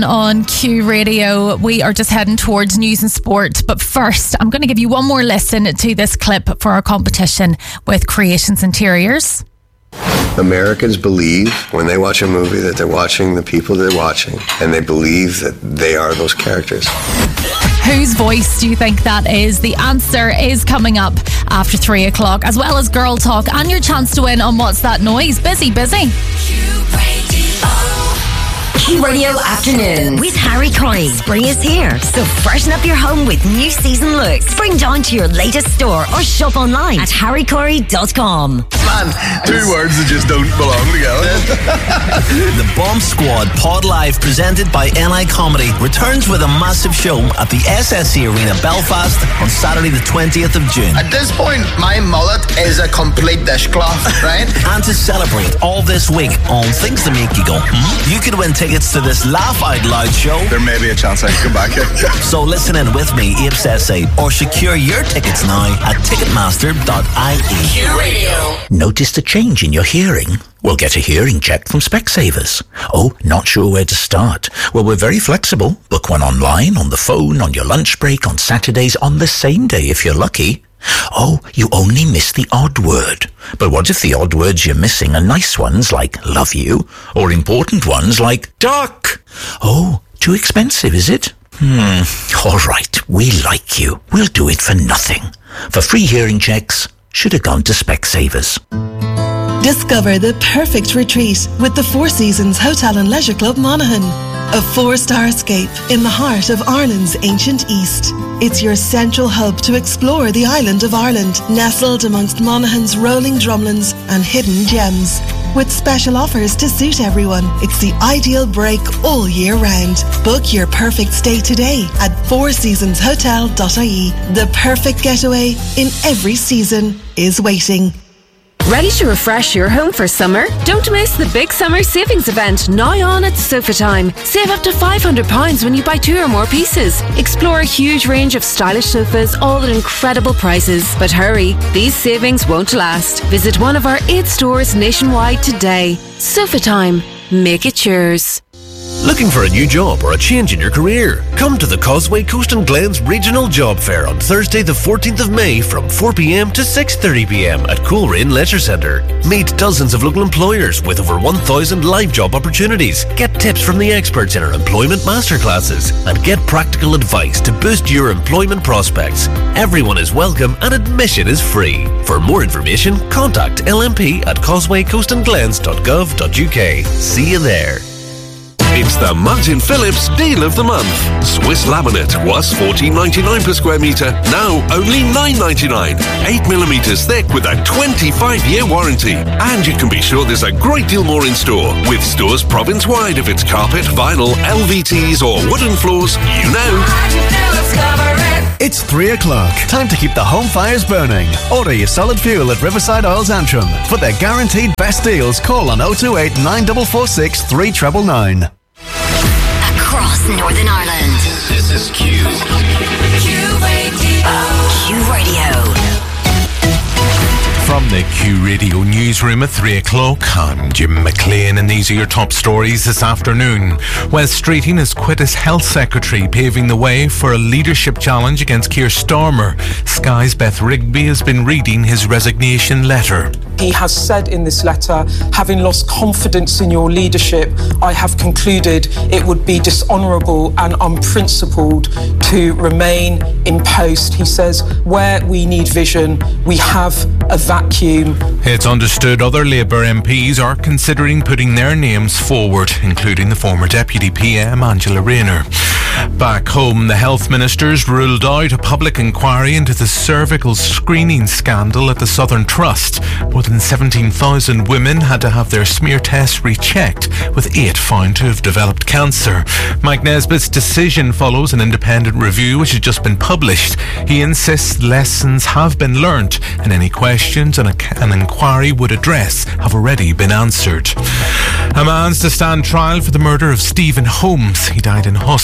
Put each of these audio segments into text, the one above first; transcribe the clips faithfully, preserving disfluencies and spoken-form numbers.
On Q Radio, we are just heading towards news and sport. But first, I'm going to give you one more listen to this clip for our competition with Creations Interiors. Americans believe when they watch a movie that they're watching the people they're watching, and they believe that they are those characters. Whose voice do you think that is? The answer is coming up after three o'clock, as well as Girl Talk and your chance to win on What's That Noise. Busy, busy. Q Radio Afternoon with Harry Curry. Spring is here, so freshen up your home with new season looks. Spring down to your latest store or shop online at harry curry dot com. Man, two words that just don't belong together. The Bomb Squad Pod Live, presented by N I Comedy, returns with a massive show at the S S E Arena, Belfast, on Saturday the twentieth of June. At this point, my mullet is a complete dishcloth, right? And to celebrate all this week on things that make you go, hmm? You could win tickets to this Laugh Out Loud show. There may be a chance I can come back here. So listen in with me, Abe Sessay, or secure your tickets now at ticketmaster dot I E. Q Radio. Noticed a change in your hearing? Well, get a hearing check from Specsavers. Oh, not sure where to start? Well, we're very flexible. Book one online, on the phone, on your lunch break, on Saturdays, on the same day if you're lucky. Oh, you only miss the odd word. But what if the odd words you're missing are nice ones like love you, or important ones like duck? Oh, too expensive, is it? Hmm, all right, we like you. We'll do it for nothing. For free hearing checks, should have gone to Specsavers. Discover the perfect retreat with the Four Seasons Hotel and Leisure Club Monaghan. A four-star escape in the heart of Ireland's ancient East. It's your central hub to explore the island of Ireland, nestled amongst Monaghan's rolling drumlins and hidden gems. With special offers to suit everyone, it's the ideal break all year round. Book your perfect stay today at four seasons hotel dot I E. The perfect getaway in every season is waiting. Ready to refresh your home for summer? Don't miss the big summer savings event now on at Sofa Time. Save up to five hundred pounds when you buy two or more pieces. Explore a huge range of stylish sofas, all at incredible prices. But hurry, these savings won't last. Visit one of our eight stores nationwide today. Sofa Time. Make it yours. Looking for a new job or a change in your career? Come to the Causeway Coast and Glens Regional Job Fair on Thursday the fourteenth of May from four p.m. to six thirty p.m. at Coolrain Leisure Centre. Meet dozens of local employers with over one thousand live job opportunities. Get tips from the experts in our employment masterclasses and get practical advice to boost your employment prospects. Everyone is welcome and admission is free. For more information, contact L M P at causeway coast and glens dot gov dot U K. See you there. It's the Martin Phillips Deal of the Month. Swiss laminate was fourteen ninety-nine per square metre, now only nine ninety-nine. eight millimetres thick with a twenty-five year warranty. And you can be sure there's a great deal more in store, with stores province-wide if it's carpet, vinyl, L V Ts or wooden floors, you know. It's three o'clock. Time to keep the home fires burning. Order your solid fuel at Riverside Oils Antrim. For their guaranteed best deals, call on oh two eight, nine four four six, three nine nine nine. Across Northern Ireland. This is Q. Q Radio. Q Radio. From the Q Radio newsroom at three o'clock, I'm Jim McLean and these are your top stories this afternoon. Wes Streeting has quit as Health Secretary, paving the way for a leadership challenge against Keir Starmer. Sky's Beth Rigby has been reading his resignation letter. He has said in this letter, having lost confidence in your leadership, I have concluded it would be dishonourable and unprincipled to remain in post. He says, where we need vision, we have a vacuum. It's understood other Labour M Ps are considering putting their names forward, including the former Deputy P M Angela Rayner. Back home, the health ministers ruled out a public inquiry into the cervical screening scandal at the Southern Trust. More than seventeen thousand women had to have their smear tests rechecked, with eight found to have developed cancer. Mike Nesbitt's decision follows an independent review which has just been published. He insists lessons have been learnt and any questions an, an inquiry would address have already been answered. A man's to stand trial for the murder of Stephen Holmes. He died in hospital last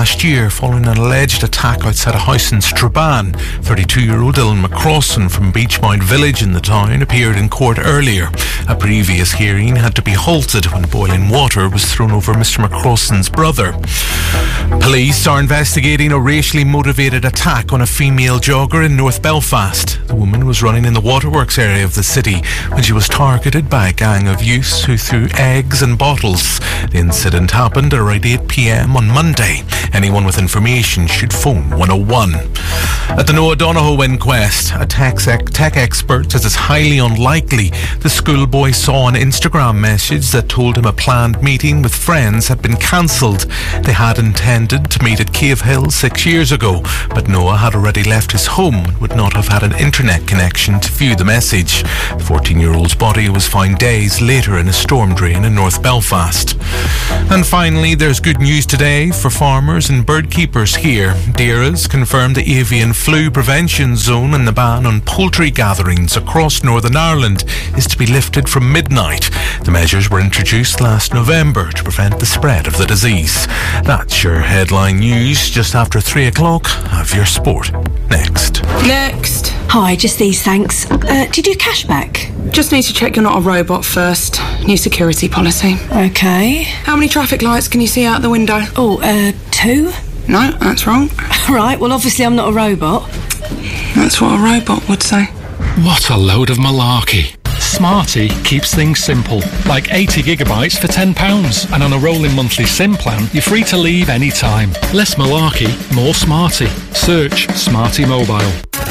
last year following an alleged attack outside a house in Strabane. thirty-two-year-old Dylan McCrossan from Beachmount Village in the town appeared in court earlier. A previous hearing had to be halted when boiling water was thrown over Mister McCrossan's brother. Police are investigating a racially motivated attack on a female jogger in North Belfast. The woman was running in the waterworks area of the city when she was targeted by a gang of youths who threw eggs and bottles. The incident happened at around eight p.m. on Monday. Anyone with information should phone one oh one. At the Noah Donohoe inquest, a tech, tech expert says it's highly unlikely the schoolboy saw an Instagram message that told him a planned meeting with friends had been cancelled. They had intended to meet at Cave Hill six years ago, but Noah had already left his home and would not have had an internet connection to view the message. The fourteen-year-old's body was found days later in a storm drain in North Belfast. And finally, there's good news today for farmers and bird keepers here. DAERA's confirmed the avian flu prevention zone and the ban on poultry gatherings across Northern Ireland is to be lifted from midnight. The measures were introduced last November to prevent the spread of the disease. That's your headline news. Just after three o'clock, have your sport next. Next. Hi, just these, thanks. Uh, do you do cash back? Just need to check you're not a robot first. New security policy. Okay. How many traffic lights can you see out the window? Oh, uh, two? No, that's wrong. Right, well, obviously I'm not a robot. That's what a robot would say. What a load of malarkey. Smarty keeps things simple, like eighty gigabytes for ten pounds, and on a rolling monthly SIM plan, you're free to leave any time. Less malarkey, more Smarty. Search Smarty Mobile.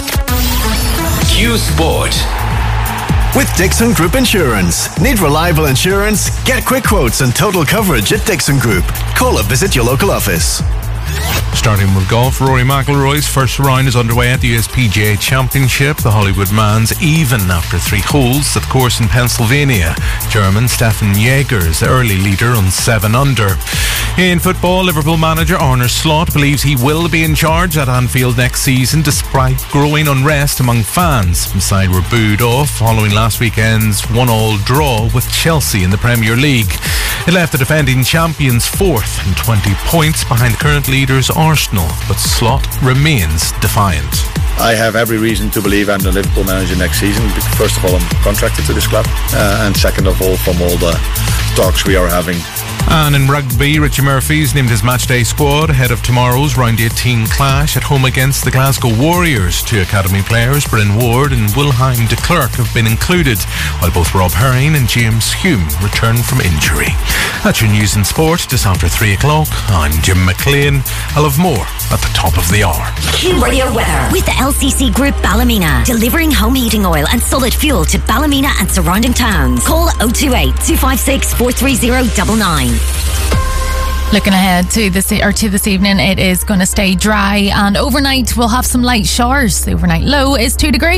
Q Sport. With Dixon Group Insurance. Need reliable insurance? Get quick quotes and total coverage at Dixon Group. Call or visit your local office. Starting with golf, Rory McIlroy's first round is underway at the U S P G A Championship. The Hollywood man's even after three holes at the course in Pennsylvania. German Stefan Jaeger is the early leader on seven under. In football, Liverpool manager Arne Slot believes he will be in charge at Anfield next season despite growing unrest among fans. The side were booed off following last weekend's one-all draw with Chelsea in the Premier League. It left the defending champions fourth and twenty points behind the current leaders Arsenal, but Slot remains defiant. I have every reason to believe I'm the Liverpool manager next season. First of all, I'm contracted to this club, uh, and second of all, from all the talks we are having. And in rugby, Richie Murphy's named his matchday squad ahead of tomorrow's round eighteen clash at home against the Glasgow Warriors. Two academy players, Bryn Ward and Wilhelm de Klerk, have been included, while both Rob Herring and James Hume return from injury. That's your news and sport just after three o'clock. I'm Jim McLean. I'll have more at the top of the hour. Q Radio Weather with the L C C Group Ballymena, delivering home heating oil and solid fuel to Ballymena and surrounding towns. Call oh two eight, two five six, four three zero nine nine. Looking ahead to this or to this evening, it is going to stay dry, and overnight we'll have some light showers. The overnight low is two degrees.